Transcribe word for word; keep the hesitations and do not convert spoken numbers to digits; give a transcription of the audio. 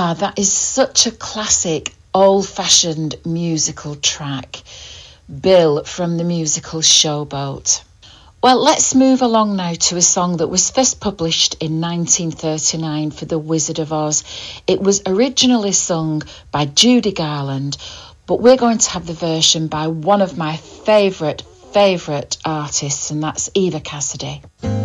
Ah, that is such a classic, old-fashioned musical track. Bill from the musical Showboat. Well, let's move along now to a song that was first published in nineteen thirty-nine for The Wizard of Oz. It was originally sung by Judy Garland, but we're going to have the version by one of my favourite, favourite artists, and that's Eva Cassidy.